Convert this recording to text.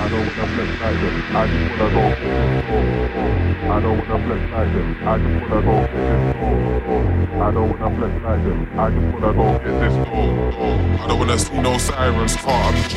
I don't wanna flex like them. I just wanna go get this door. I don't wanna flex like them. I just wanna go get this door. I don't wanna flex like them. I just wanna go get this door. I don't wanna see no sirens, car.